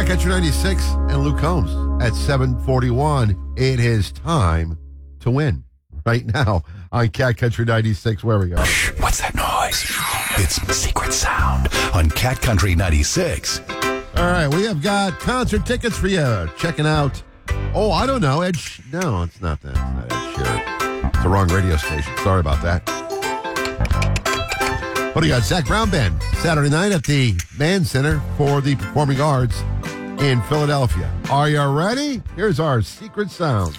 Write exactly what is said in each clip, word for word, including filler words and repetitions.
Cat Country ninety-six and Luke Combs at seven forty-one. It is time to win right now on Cat Country ninety-six. Where we go? What's that noise? It's Secret Sound on Cat Country ninety-six. All right, we have got concert tickets for you. Checking out, oh, I don't know, Ed. Sh- no, it's not that. It's not Ed Sheeran. It's the wrong radio station. Sorry about that. What do you got? Zach Brown Band, Saturday night at the Mann Center for the Performing Arts in Philadelphia. Are you ready? Here's our secret sound.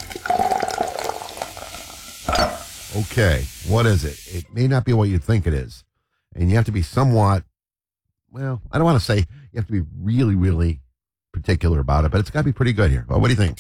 Okay, what is it? It may not be what you think it is. And you have to be somewhat, well, I don't want to say you have to be really, really particular about it, but it's got to be pretty good here. Well, what do you think?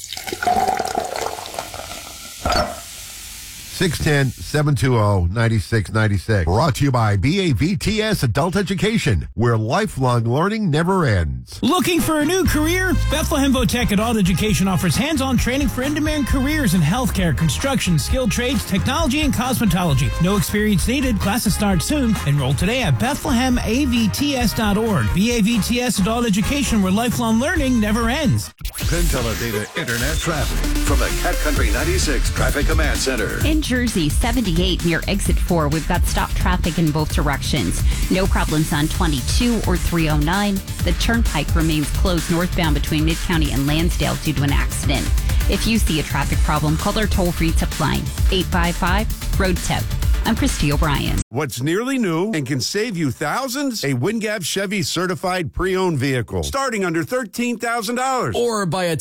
six one zero, seven two zero, nine six nine six. Brought to you by B A V T S Adult Education, where lifelong learning never ends. Looking for a new career? Bethlehem Votech Adult Education offers hands-on training for in-demand careers in healthcare, construction, skilled trades, technology, and cosmetology. No experience needed. Classes start soon. Enroll today at Bethlehem A V T S dot org. B A V T S Adult Education, where lifelong learning never ends. Penteledata Internet traffic from the Cat Country ninety-six Traffic Command Center. In Jersey, seventy-eight near exit four, we've got stop traffic in both directions. No problems on twenty-two or three oh nine. The turnpike remains closed northbound between Mid-County and Lansdale due to an accident. If you see a traffic problem, call our toll-free tip line, eight five five, road tip. I'm Christy O'Brien. What's nearly new and can save you thousands? A Wingap Chevy certified pre-owned vehicle starting under thirteen thousand dollars. Or buy a